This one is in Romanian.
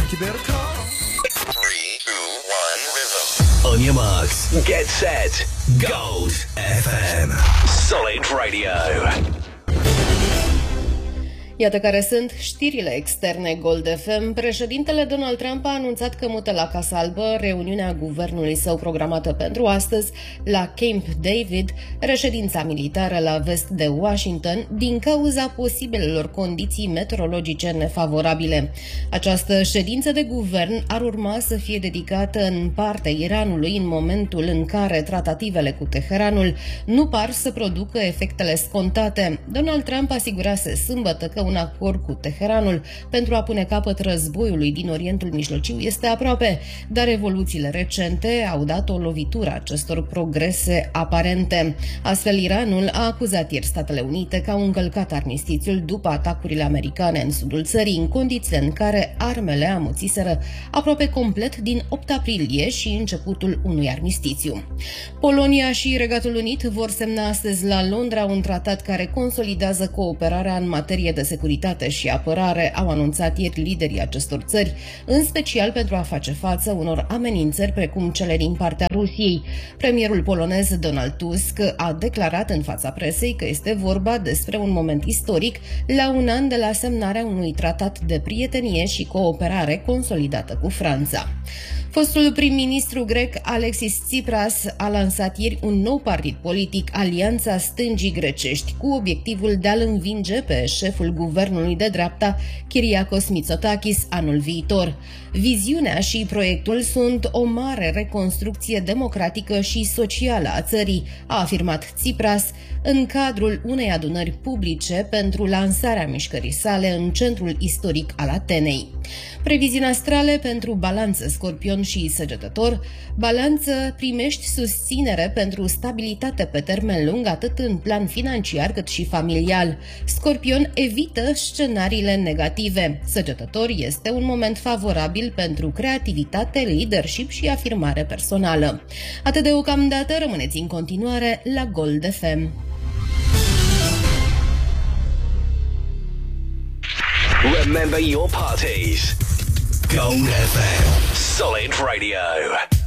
You better call. 3, 2, 1, rhythm. On your marks, get set. Gold FM. Solid Radio. Iată care sunt știrile externe Gold FM. Președintele Donald Trump a anunțat că mută la Casa Albă reuniunea guvernului său programată pentru astăzi la Camp David, reședința militară la vest de Washington, din cauza posibilelor condiții meteorologice nefavorabile. Această ședință de guvern ar urma să fie dedicată în partea Iranului în momentul în care tratativele cu Teheranul nu par să producă efectele scontate. Donald Trump asigurase sâmbătă că un acord cu Teheranul pentru a pune capăt războiului din Orientul Mijlociu este aproape, dar evoluțiile recente au dat o lovitură acestor progrese aparente. Astfel, Iranul a acuzat ieri Statele Unite că au încălcat armistițiul după atacurile americane în sudul țării, în condițiile în care armele amuțiseră aproape complet din 8 aprilie și începutul unui armistițiu. Polonia și Regatul Unit vor semna astăzi la Londra un tratat care consolidează cooperarea în materie de securitate și apărare, au anunțat ieri liderii acestor țări, în special pentru a face față unor amenințări precum cele din partea Rusiei. Premierul polonez Donald Tusk a declarat în fața presei că este vorba despre un moment istoric la un an de la semnarea unui tratat de prietenie și cooperare consolidată cu Franța. Fostul prim-ministru grec Alexis Tsipras a lansat ieri un nou partid politic, Alianța Stângii Grecești, cu obiectivul de a-l învinge pe șeful guvernului de dreapta, Kyriakos Mitsotakis, anul viitor. Viziunea și proiectul sunt o mare reconstrucție democratică și socială a țării, a afirmat Tsipras în cadrul unei adunări publice pentru lansarea mișcării sale în centrul istoric al Atenei. Previziuni astrale pentru Balanță, Scorpion și Săgetător. Balanță, primești susținere pentru stabilitate pe termen lung, atât în plan financiar cât și familial. Scorpion, evită scenariile negative. Săgetător, este un moment favorabil pentru creativitate, leadership și afirmare personală. Atât deocamdată, rămâneți în continuare la Gold FM. Remember your parties. Gold FM. Solid Radio.